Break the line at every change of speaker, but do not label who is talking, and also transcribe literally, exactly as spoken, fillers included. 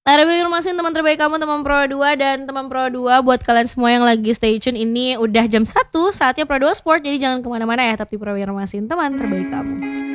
Lara Informasin teman terbaik kamu, teman Pro dua dan teman Pro dua. Buat kalian semua yang lagi stay tune, ini udah jam satu, saatnya Pro dua Sport. Jadi jangan kemana-mana ya, tapi Pro Informasin teman terbaik kamu.